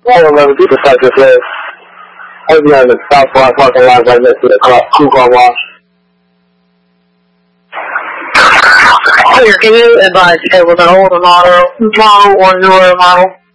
411 people cycle says, I'll be on the southbound parking lot right next to the crew car wash. Clear, can you advise it was an older model or newer model?